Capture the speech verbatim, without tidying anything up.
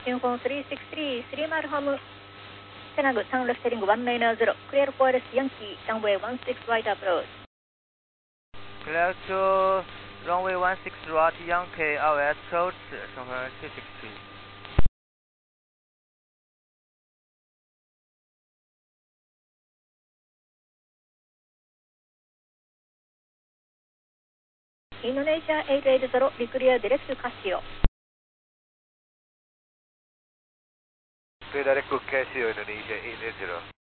ユニフォームさんろくさん、スリーマイルホーム、テナグ、タウンレフテリングいちきゅうゼロ、クリアルフォーエルス、ヤンキー、ランウェイじゅうろく、ライトアプローチ。 Clear to runway one six right, Yankee, R S approach, Shanghai two six three. インドネシアはちはちゼロ、ビクリアディレクトカシオ。 Clear direct to Casio, Indonesia eight eight zero.